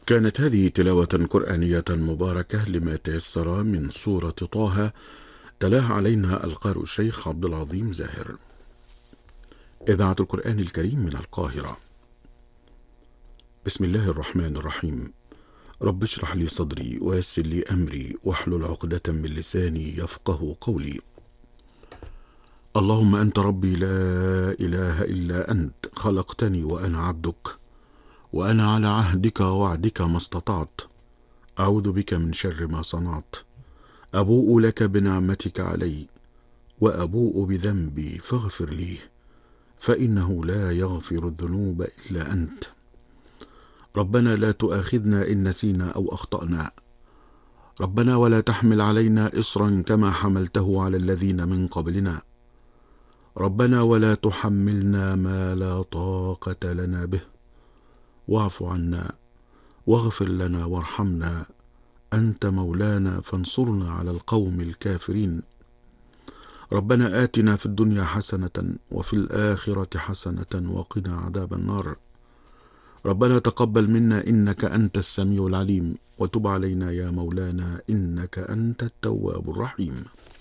كانت هذه تلاوة قرآنية مباركة لما تيسر من سورة طه، تلاها علينا القارئ الشيخ عبد العظيم زاهر. إذاعة القرآن الكريم من القاهرة. بسم الله الرحمن الرحيم. رب اشرح لي صدري ويسر لي أمري واحلل عقدة من لساني يفقه قولي. اللهم أنت ربي لا إله إلا أنت، خلقتني وأنا عبدك، وأنا على عهدك ووعدك ما استطعت، أعوذ بك من شر ما صنعت، أبوء لك بنعمتك علي وأبوء بذنبي فاغفر لي، فإنه لا يغفر الذنوب إلا أنت. ربنا لا تؤاخذنا إن نسينا أو أخطأنا، ربنا ولا تحمل علينا إصرا كما حملته على الذين من قبلنا، ربنا ولا تحملنا ما لا طاقة لنا به، واعف عنا واغفر لنا وارحمنا، أنت مولانا فانصرنا على القوم الكافرين. ربنا آتنا في الدنيا حسنة وفي الآخرة حسنة وقنا عذاب النار. ربنا تقبل منا إنك أنت السميع العليم، وتب علينا يا مولانا إنك أنت التواب الرحيم.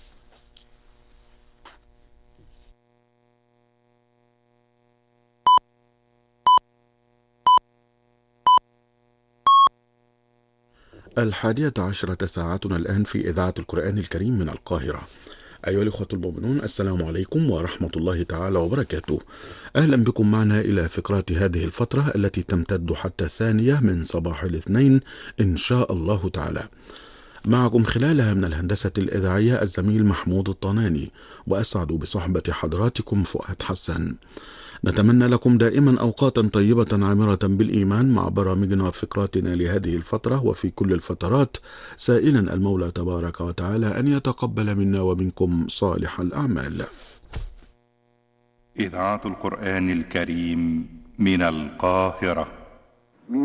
الحادية عشرة ساعتنا الآن في إذاعة القرآن الكريم من القاهرة. أيها الأخوة المؤمنون، السلام عليكم ورحمة الله تعالى وبركاته. أهلا بكم معنا إلى فقرات هذه الفترة التي تمتد حتى 2 من صباح الاثنين إن شاء الله تعالى. معكم خلالها من الهندسة الإذاعية الزميل محمود الطناني، وأسعد بصحبة حضراتكم فؤاد حسن. نتمنى لكم دائما أوقاتا طيبة عامرة بالإيمان مع برامجنا وفقراتنا لهذه الفترة وفي كل الفترات، سائلا المولى تبارك وتعالى أن يتقبل منا ومنكم صالح الأعمال. إذاعة القرآن الكريم من القاهرة.